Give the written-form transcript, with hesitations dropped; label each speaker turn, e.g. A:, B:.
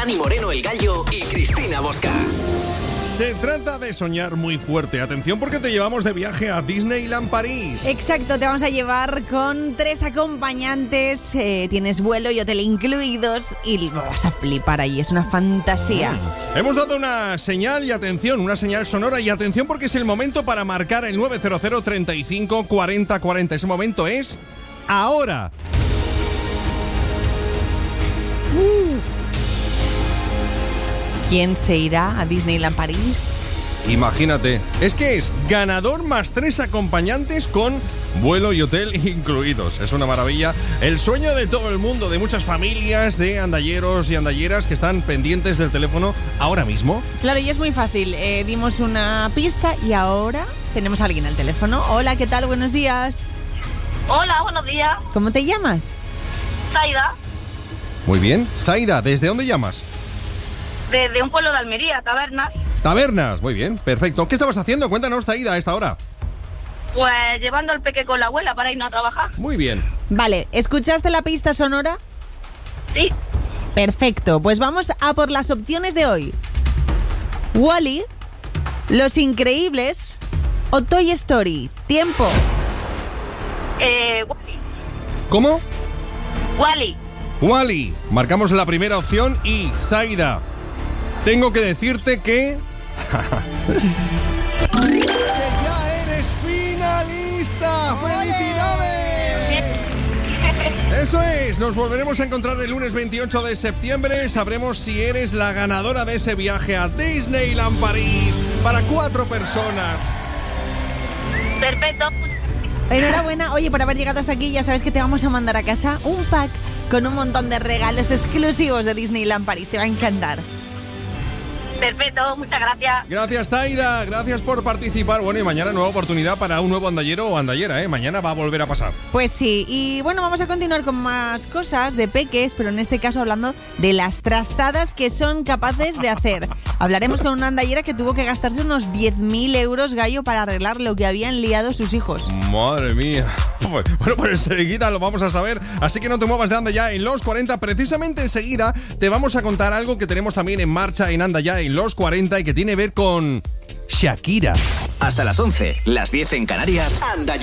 A: Dani Moreno el Gallo y Cristina Bosca.
B: Se trata de soñar muy fuerte. Atención porque te llevamos de viaje a Disneyland París.
C: Exacto, te vamos a llevar con 3 acompañantes. Tienes vuelo y hotel incluidos y lo vas a flipar ahí. Es una fantasía.
B: Hemos dado una señal y atención, una señal sonora y atención porque es el momento para marcar el 900 35 40 40. Ese momento es ahora.
C: ¿Quién se irá a Disneyland París?
B: Imagínate, es que es ganador más 3 acompañantes con vuelo y hotel incluidos. Es una maravilla. El sueño de todo el mundo, de muchas familias, de andalleros y andalleras que están pendientes del teléfono ahora mismo.
C: Claro, y es muy fácil. Dimos una pista y ahora tenemos a alguien al teléfono. Hola, ¿qué tal? Buenos días.
D: Hola, buenos días.
C: ¿Cómo te llamas?
D: Zaida,
B: Muy bien. Zaida, ¿desde dónde llamas?
D: desde un pueblo de Almería, Tabernas.
B: Tabernas, muy bien, perfecto. ¿Qué estabas haciendo? Cuéntanos, Zaida, a esta hora.
D: Pues llevando al peque con la abuela para irnos a trabajar.
B: Muy bien.
C: Vale, ¿escuchaste la pista sonora?
D: Sí.
C: Perfecto, pues vamos a por las opciones de hoy. Wall-E, Los Increíbles o Toy Story. Tiempo.
D: Wall-E.
B: ¿Cómo?
D: Wall-E.
B: Wall-E. Marcamos la primera opción y Zaida, tengo que decirte que ya eres finalista. ¡Felicidades! Eso es, nos volveremos a encontrar el lunes 28 de septiembre. Sabremos si eres la ganadora de ese viaje a Disneyland París para 4 personas.
D: Perfecto.
C: Enhorabuena, oye, por haber llegado hasta aquí. Ya sabes que te vamos a mandar a casa un pack con un montón de regalos exclusivos de Disneyland París. Te va a encantar.
D: Perfecto, muchas gracias.
B: Gracias, Zaida, gracias por participar. Bueno, y mañana nueva oportunidad para un nuevo andallero o andallera, ¿eh? Mañana va a volver a pasar.
C: Pues sí, y bueno, vamos a continuar con más cosas de peques, pero en este caso hablando de las trastadas que son capaces de hacer. Hablaremos con una andallera que tuvo que gastarse unos 10.000 euros, Gallo, para arreglar lo que habían liado sus hijos.
B: Madre mía. Bueno, pues enseguida lo vamos a saber, así que no te muevas de Anda Ya en los 40. Precisamente enseguida te vamos a contar algo que tenemos también en marcha en Anda Ya en los 40 y que tiene que ver con Shakira.
A: Hasta las 11, las 10 en Canarias. Anda Ya.